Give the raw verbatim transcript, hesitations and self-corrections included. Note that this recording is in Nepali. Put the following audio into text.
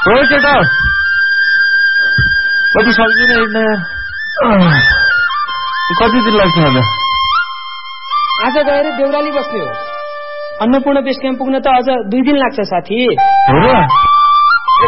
हो केटा कति सक्दिन हिँड्न कति दिन लाग्छ होला आज गएर देउराली बस्ने हो अन्नपूर्ण बेस क्याम्प पुग्न त अझ दुई दिन लाग्छ साथी हो र